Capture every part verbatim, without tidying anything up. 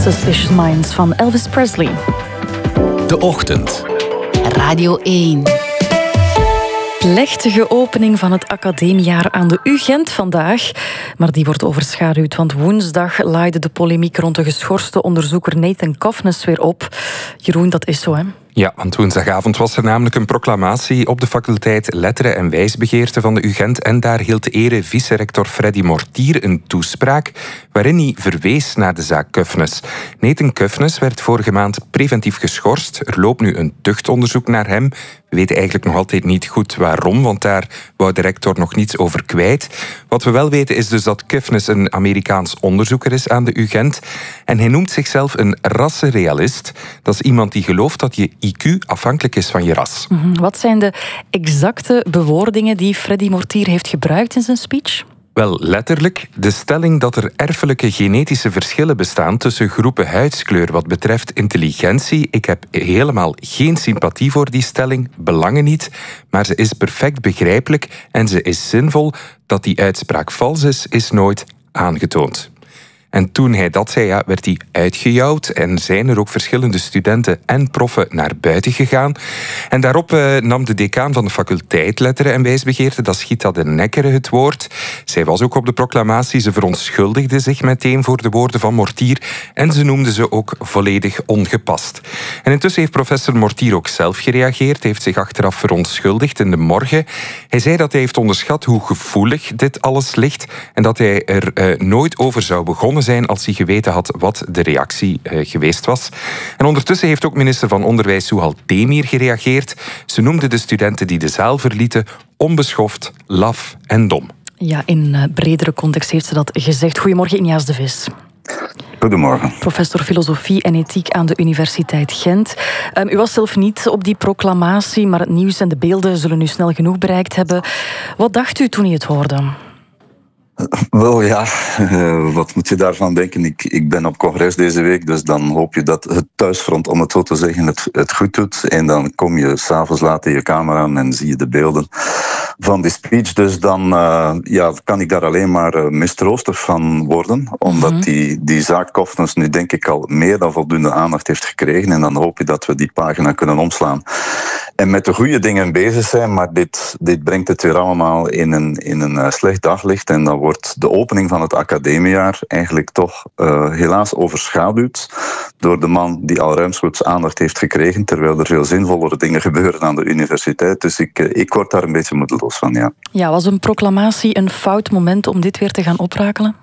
Suspicious Minds van Elvis Presley. De Ochtend. Radio één. Plechtige opening van het academiejaar aan de U Gent vandaag. Maar die wordt overschaduwd, want woensdag laaide de polemiek rond de geschorste onderzoeker Nathan Kofnes weer op. Jeroen, dat is zo, hè? Ja, want woensdagavond was er namelijk een proclamatie op de faculteit Letteren en Wijsbegeerte van de U Gent en daar hield de ere vice-rector Freddy Mortier een toespraak waarin hij verwees naar de zaak Kofnes. Nathan Kofnes werd vorige maand preventief geschorst. Er loopt nu een tuchtonderzoek naar hem. We weten eigenlijk nog altijd niet goed waarom, want daar wou de rector nog niets over kwijt. Wat we wel weten is dus dat Kofnes een Amerikaans onderzoeker is aan de U Gent. En hij noemt zichzelf een rassenrealist. Dat is iemand die gelooft dat je I Q afhankelijk is van je ras. Wat zijn de exacte bewoordingen die Freddy Mortier heeft gebruikt in zijn speech? Wel, letterlijk de stelling dat er erfelijke genetische verschillen bestaan tussen groepen huidskleur wat betreft intelligentie. Ik heb helemaal geen sympathie voor die stelling, belangen niet, maar ze is perfect begrijpelijk en ze is zinvol. Dat die uitspraak vals is, is nooit aangetoond. En toen hij dat zei, ja, werd hij uitgejouwd en zijn er ook verschillende studenten en proffen naar buiten gegaan. En daarop eh, nam de decaan van de faculteit Letteren en Wijsbegeerte, dat is Gita de Nekkere, het woord. Zij was ook op de proclamatie, ze verontschuldigde zich meteen voor de woorden van Mortier en ze noemde ze ook volledig ongepast. En intussen heeft professor Mortier ook zelf gereageerd, heeft zich achteraf verontschuldigd in de morgen. Hij zei dat hij heeft onderschat hoe gevoelig dit alles ligt en dat hij er eh, nooit over zou begonnen zijn als hij geweten had wat de reactie uh, geweest was. En ondertussen heeft ook minister van Onderwijs Souhal Demir gereageerd. Ze noemde de studenten die de zaal verlieten onbeschoft, laf en dom. Ja, in uh, bredere context heeft ze dat gezegd. Goedemorgen, Injaas de Vis. Goedemorgen. Professor filosofie en ethiek aan de Universiteit Gent. Um, u was zelf niet op die proclamatie, maar het nieuws en de beelden zullen u snel genoeg bereikt hebben. Wat dacht u toen u het hoorde? Wel ja, uh, wat moet je daarvan denken? Ik, ik ben op congres deze week, dus dan hoop je dat het thuisfront, om het zo te zeggen, het, het goed doet. En dan kom je s'avonds laat in je kamer aan en zie je de beelden van die speech. Dus dan uh, ja, kan ik daar alleen maar uh, mistroostig van worden. Omdat mm-hmm. die, die zaak Kofnes nu denk ik al meer dan voldoende aandacht heeft gekregen. En dan hoop je dat we die pagina kunnen omslaan. En met de goede dingen bezig zijn, maar dit, dit brengt het weer allemaal in een, in een uh, slecht daglicht. En dan wordt de opening van het academiejaar eigenlijk toch uh, helaas overschaduwd door de man die al ruimschoots aandacht heeft gekregen, terwijl er veel zinvollere dingen gebeuren aan de universiteit. Dus ik, uh, ik word daar een beetje moedeloos van, ja. Ja, was een proclamatie een fout moment om dit weer te gaan oprakelen?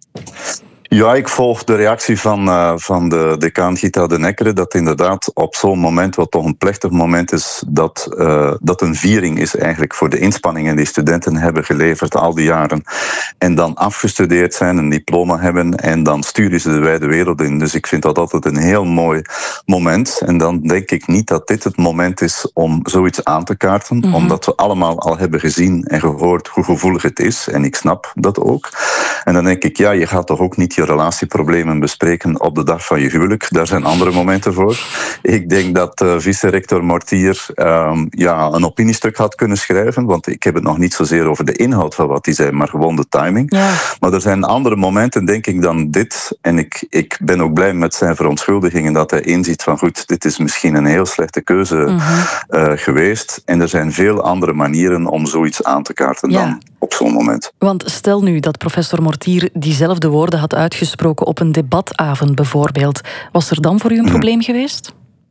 Ja, ik volg de reactie van, uh, van de decaan Gita de Nekkere, dat inderdaad op zo'n moment, wat toch een plechtig moment is, dat, uh, dat een viering is eigenlijk voor de inspanningen die studenten hebben geleverd al die jaren. En dan afgestudeerd zijn, een diploma hebben en dan sturen ze de wijde wereld in. Dus ik vind dat altijd een heel mooi moment. En dan denk ik niet dat dit het moment is om zoiets aan te kaarten, mm-hmm. omdat we allemaal al hebben gezien en gehoord hoe gevoelig het is. En ik snap dat ook. En dan denk ik, ja, je gaat toch ook niet je relatieproblemen bespreken op de dag van je huwelijk. Daar zijn andere momenten voor. Ik denk dat uh, vice-rector Mortier um, ja, een opiniestuk had kunnen schrijven, want ik heb het nog niet zozeer over de inhoud van wat hij zei, maar gewoon de timing. Ja. Maar er zijn andere momenten, denk ik, dan dit. En ik, ik ben ook blij met zijn verontschuldigingen dat hij inziet van goed, dit is misschien een heel slechte keuze mm-hmm. uh, geweest. En er zijn veel andere manieren om zoiets aan te kaarten ja. dan op zo'n moment. Want stel nu dat professor Mortier diezelfde woorden had uitgesproken op een debatavond bijvoorbeeld. Was er dan voor u een probleem geweest?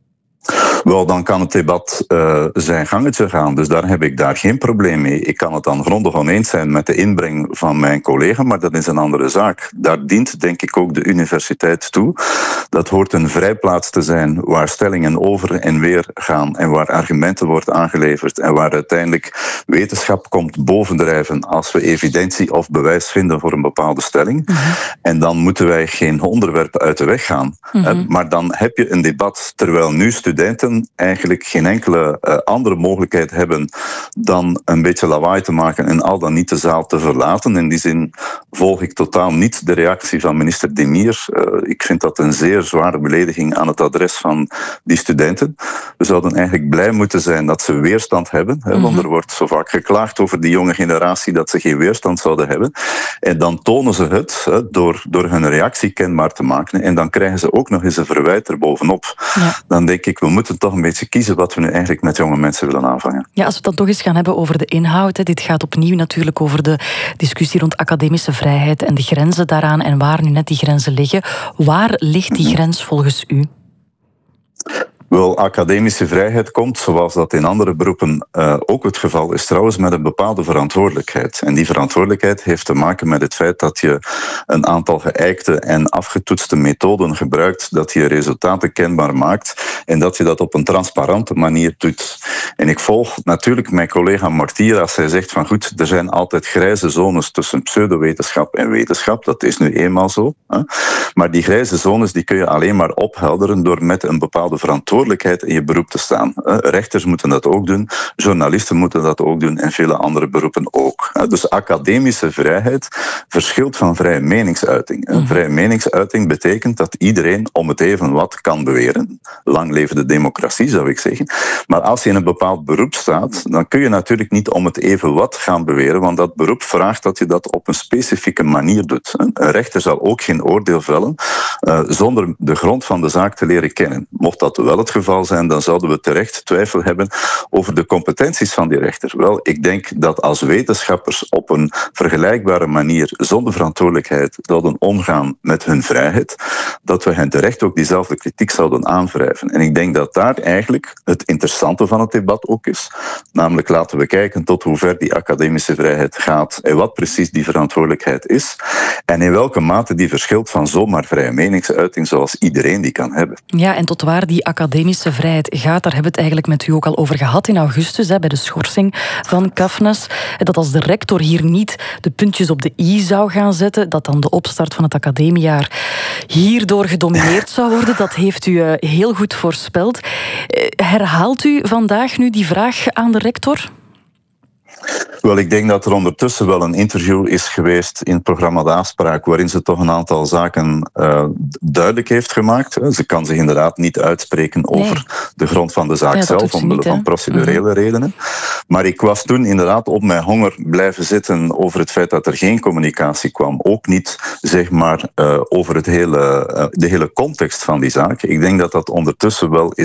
Wel, dan kan het debat uh, zijn gangetje gaan. Dus daar heb ik daar geen probleem mee. Ik kan het dan grondig oneens zijn met de inbreng van mijn collega, maar dat is een andere zaak. Daar dient, denk ik, ook de universiteit toe. Dat hoort een vrijplaats te zijn waar stellingen over en weer gaan en waar argumenten worden aangeleverd en waar uiteindelijk wetenschap komt bovendrijven als we evidentie of bewijs vinden voor een bepaalde stelling. Mm-hmm. En dan moeten wij geen onderwerp uit de weg gaan. Mm-hmm. Uh, maar dan heb je een debat, terwijl nu studenten studenten eigenlijk geen enkele uh, andere mogelijkheid hebben dan een beetje lawaai te maken en al dan niet de zaal te verlaten. In die zin volg ik totaal niet de reactie van minister Demir. Uh, ik vind dat een zeer zware belediging aan het adres van die studenten. We zouden eigenlijk blij moeten zijn dat ze weerstand hebben, hè, want er wordt zo vaak geklaagd over die jonge generatie dat ze geen weerstand zouden hebben. En dan tonen ze het hè, door, door hun reactie kenbaar te maken en dan krijgen ze ook nog eens een verwijt erbovenop. Ja. Dan denk ik, we moeten toch een beetje kiezen wat we nu eigenlijk met jonge mensen willen aanvangen. Ja, als we het dan toch eens gaan hebben over de inhoud. Hè. Dit gaat opnieuw natuurlijk over de discussie rond academische vrijheid en de grenzen daaraan en waar nu net die grenzen liggen. Waar ligt die grens volgens u? Wel, academische vrijheid komt, zoals dat in andere beroepen uh, ook het geval is trouwens, met een bepaalde verantwoordelijkheid. En die verantwoordelijkheid heeft te maken met het feit dat je een aantal geëikte en afgetoetste methoden gebruikt, dat je resultaten kenbaar maakt en dat je dat op een transparante manier doet. En ik volg natuurlijk mijn collega Mortier als hij zegt van goed, er zijn altijd grijze zones tussen pseudowetenschap en wetenschap. Dat is nu eenmaal zo. Hè? Maar die grijze zones die kun je alleen maar ophelderen door met een bepaalde verantwoordelijkheid in je beroep te staan. Rechters moeten dat ook doen, journalisten moeten dat ook doen en vele andere beroepen ook. Dus academische vrijheid verschilt van vrije meningsuiting. Een vrije meningsuiting betekent dat iedereen om het even wat kan beweren. Lang leven de democratie, zou ik zeggen. Maar als je in een bepaald beroep staat, dan kun je natuurlijk niet om het even wat gaan beweren, want dat beroep vraagt dat je dat op een specifieke manier doet. Een rechter zal ook geen oordeel vellen uh, zonder de grond van de zaak te leren kennen. Mocht dat wel het geval zijn, dan zouden we terecht twijfel hebben over de competenties van die rechter. Wel, ik denk dat als wetenschappers op een vergelijkbare manier zonder verantwoordelijkheid zouden omgaan met hun vrijheid, dat we hen terecht ook diezelfde kritiek zouden aanwrijven. En ik denk dat daar eigenlijk het interessante van het debat ook is. Namelijk laten we kijken tot hoe ver die academische vrijheid gaat en wat precies die verantwoordelijkheid is en in welke mate die verschilt van zomaar vrije meningsuiting zoals iedereen die kan hebben. Ja, en tot waar die academische vrijheid gaat, daar hebben we het eigenlijk met u ook al over gehad in augustus, hè, bij de schorsing van Cafnes. Dat als de rector hier niet de puntjes op de i zou gaan zetten, dat dan de opstart van het academiejaar hierdoor gedomineerd zou worden. Dat heeft u heel goed voorspeld. Herhaalt u vandaag nu die vraag aan de rector? Wel, ik denk dat er ondertussen wel een interview is geweest in het programma De Afspraak, waarin ze toch een aantal zaken uh, duidelijk heeft gemaakt. Ze kan zich inderdaad niet uitspreken over nee. de grond van de zaak ja, zelf, omwille niet, van procedurele mm-hmm. redenen. Maar ik was toen inderdaad op mijn honger blijven zitten over het feit dat er geen communicatie kwam. Ook niet, zeg maar, uh, over het hele, uh, de hele context van die zaak. Ik denk dat dat ondertussen wel is